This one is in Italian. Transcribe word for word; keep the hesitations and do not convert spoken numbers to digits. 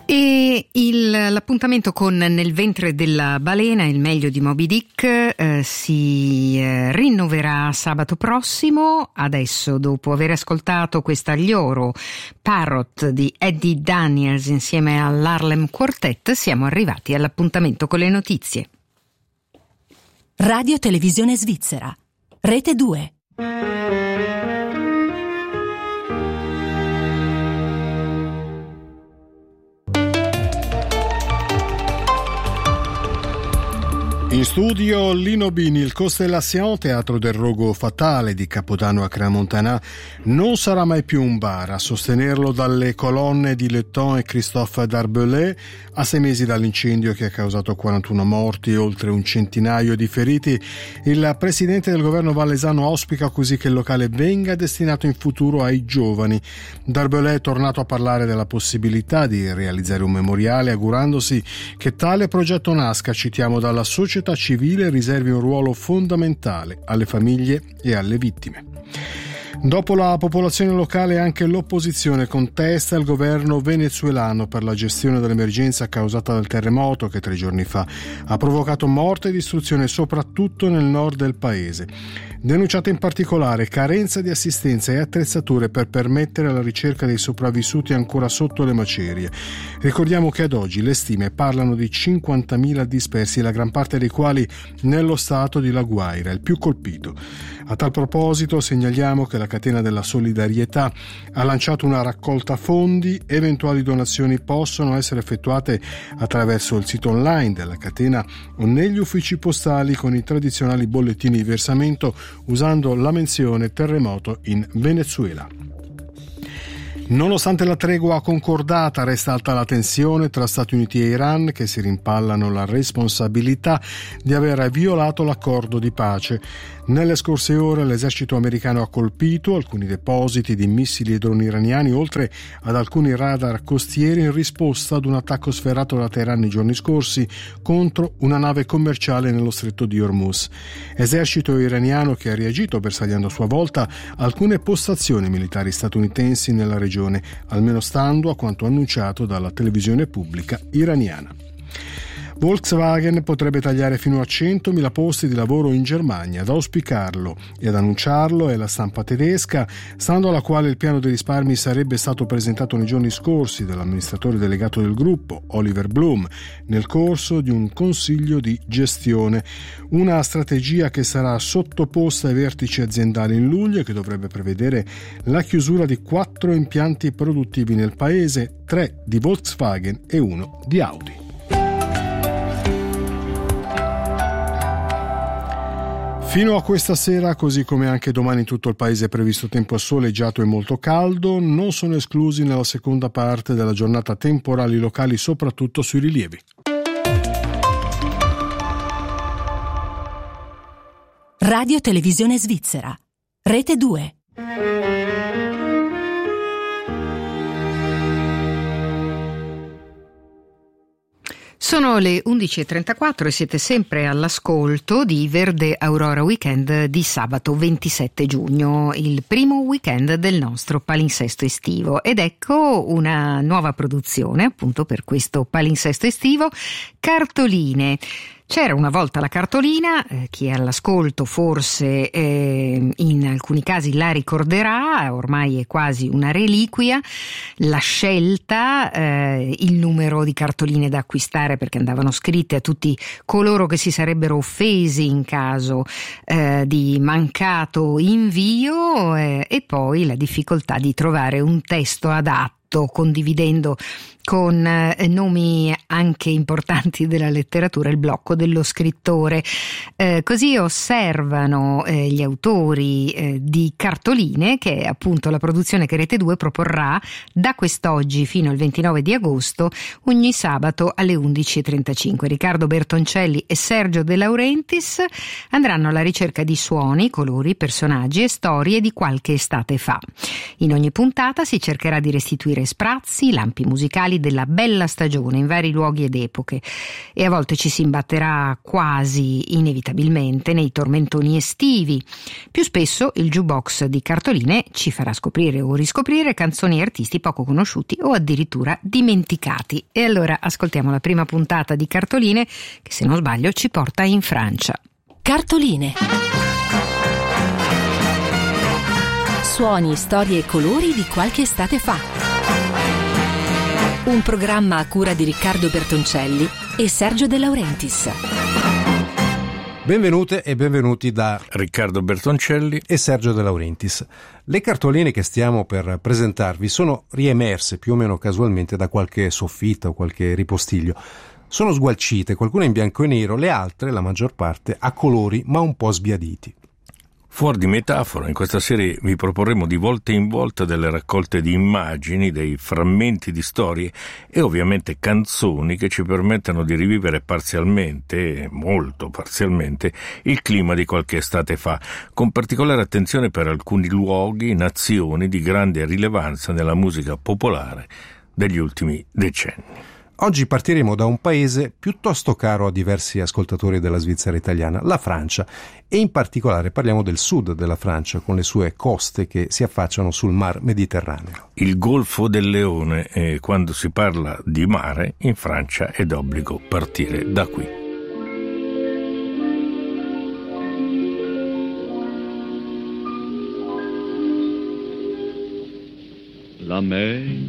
E il, l'appuntamento con Nel ventre della balena, il meglio di Moby Dick, eh, si eh, rinnoverà sabato prossimo. Adesso, dopo aver ascoltato questa Gli Oro Parrot di Eddie Daniels insieme all'Harlem Quartet, siamo arrivati all'appuntamento con le notizie. Radio Televisione Svizzera, Rete due. In studio Lino Bini. Il Constellation, teatro del rogo fatale di Capodanno a Crans-Montana, non sarà mai più un bar. A sostenerlo dalle colonne di Letton e Christophe Darbelay, a sei mesi dall'incendio che ha causato quarantuno morti e oltre un centinaio di feriti, il presidente del governo valesano auspica così che il locale venga destinato in futuro ai giovani. Darbelay è tornato a parlare della possibilità di realizzare un memoriale, augurandosi che tale progetto nasca, citiamo, dalla società civile e riservi un ruolo fondamentale alle famiglie e alle vittime. Dopo la popolazione locale, anche l'opposizione contesta il governo venezuelano per la gestione dell'emergenza causata dal terremoto che tre giorni fa ha provocato morte e distruzione soprattutto nel nord del paese. Denunciata in particolare carenza di assistenza e attrezzature per permettere la ricerca dei sopravvissuti ancora sotto le macerie. Ricordiamo che ad oggi le stime parlano di cinquantamila dispersi, la gran parte dei quali nello stato di La Guaira, il più colpito. A tal proposito segnaliamo che la Catena della Solidarietà ha lanciato una raccolta fondi. Eventuali donazioni possono essere effettuate attraverso il sito online della catena o negli uffici postali con i tradizionali bollettini di versamento, usando la menzione terremoto in Venezuela. Nonostante la tregua concordata, resta alta la tensione tra Stati Uniti e Iran, che si rimpallano la responsabilità di aver violato l'accordo di pace. Nelle scorse ore l'esercito americano ha colpito alcuni depositi di missili e droni iraniani, oltre ad alcuni radar costieri, in risposta ad un attacco sferrato da Teheran nei giorni scorsi contro una nave commerciale nello stretto di Hormuz. Esercito iraniano che ha reagito bersagliando a sua volta alcune postazioni militari statunitensi nella regione, almeno stando a quanto annunciato dalla televisione pubblica iraniana. Volkswagen potrebbe tagliare fino a centomila posti di lavoro in Germania. Ad auspicarlo e ad annunciarlo è la stampa tedesca, stando alla quale il piano dei risparmi sarebbe stato presentato nei giorni scorsi dall'amministratore delegato del gruppo, Oliver Blum, nel corso di un consiglio di gestione. Una strategia che sarà sottoposta ai vertici aziendali in luglio e che dovrebbe prevedere la chiusura di quattro impianti produttivi nel paese, tre di Volkswagen e uno di Audi. Fino a questa sera, così come anche domani in tutto il paese, è previsto tempo assoleggiato e molto caldo. Non sono esclusi nella seconda parte della giornata temporali locali, soprattutto sui rilievi. Radio Televisione Svizzera, Rete due. Sono le undici e trentaquattro e siete sempre all'ascolto di Verde Aurora Weekend di sabato ventisette giugno, il primo weekend del nostro palinsesto estivo. Ed ecco una nuova produzione appunto per questo palinsesto estivo, Cartoline. C'era una volta la cartolina, eh, chi è all'ascolto forse eh, in alcuni casi la ricorderà, ormai è quasi una reliquia, la scelta, eh, il numero di cartoline da acquistare perché andavano scritte a tutti coloro che si sarebbero offesi in caso eh, di mancato invio eh, e poi la difficoltà di trovare un testo adatto, condividendo con eh, nomi anche importanti della letteratura il blocco dello scrittore. Eh, così osservano eh, gli autori eh, di Cartoline, che è appunto la produzione che Rete due proporrà da quest'oggi fino al ventinove di agosto, ogni sabato alle undici e trentacinque. Riccardo Bertoncelli e Sergio De Laurentiis andranno alla ricerca di suoni, colori, personaggi e storie di qualche estate fa. In ogni puntata si cercherà di restituire sprazzi, lampi musicali carnevali della bella stagione in vari luoghi ed epoche, e a volte ci si imbatterà quasi inevitabilmente nei tormentoni estivi. Più spesso il jukebox di cartoline ci farà scoprire o riscoprire canzoni e artisti poco conosciuti o addirittura dimenticati. E allora ascoltiamo la prima puntata di Cartoline, che se non sbaglio ci porta in Francia. Cartoline. Suoni, storie e colori di qualche estate fa. Un programma a cura di Riccardo Bertoncelli e Sergio De Laurentiis. Benvenute e benvenuti da Riccardo Bertoncelli e Sergio De Laurentiis. Le cartoline che stiamo per presentarvi sono riemerse più o meno casualmente da qualche soffitta o qualche ripostiglio. Sono sgualcite, qualcune in bianco e nero, le altre, la maggior parte, a colori ma un po' sbiaditi. Fuori di metafora, in questa serie vi proporremo di volta in volta delle raccolte di immagini, dei frammenti di storie e ovviamente canzoni che ci permettano di rivivere parzialmente, molto parzialmente, il clima di qualche estate fa, con particolare attenzione per alcuni luoghi, nazioni di grande rilevanza nella musica popolare degli ultimi decenni. Oggi partiremo da un paese piuttosto caro a diversi ascoltatori della Svizzera italiana, la Francia, e in particolare parliamo del sud della Francia, con le sue coste che si affacciano sul Mar Mediterraneo. Il Golfo del Leone, e quando si parla di mare, in Francia è d'obbligo partire da qui. La mer